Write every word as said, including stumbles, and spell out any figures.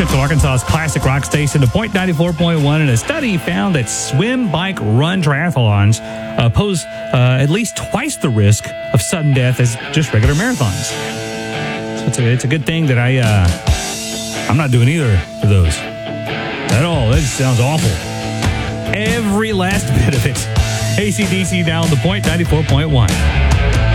Central Arkansas's classic rock station, the Point ninety-four point one, and a study found that swim, bike, run triathlons uh, pose uh, at least twice the risk of sudden death as just regular marathons. So it's a, it's a good thing that I, uh, I'm not doing either of those at all. That sounds awful. Every last bit of it. A C D C now on the Point ninety-four point one.